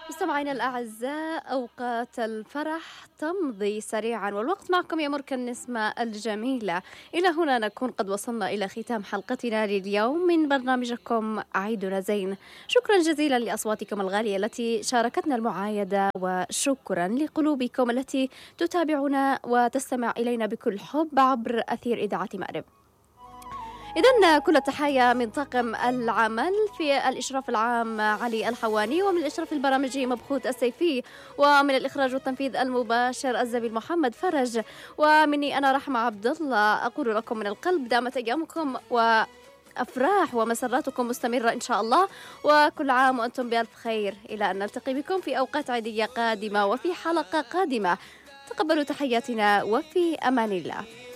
مستمعينا الأعزاء، أوقات الفرح تمضي سريعا والوقت معكم يمر كالنسمة الجميلة. إلى هنا نكون قد وصلنا إلى ختام حلقتنا لليوم من برنامجكم عيدنا زين. شكرا جزيلا لأصواتكم الغالية التي شاركتنا المعايدة، وشكرا لقلوبكم التي تتابعنا وتستمع إلينا بكل حب عبر أثير إذاعة مأرب. إذن كل التحية من طاقم العمل في الإشراف العام علي الحواني، ومن الإشراف البرامجي مبخوت السيفي، ومن الإخراج والتنفيذ المباشر الزميل محمد فرج، ومني أنا رحمة عبد الله. أقول لكم من القلب دامت أيامكم وأفراح ومسراتكم مستمرة إن شاء الله، وكل عام وأنتم بألف خير، إلى أن نلتقي بكم في أوقات عيدية قادمة وفي حلقة قادمة. تقبلوا تحياتنا وفي أمان الله.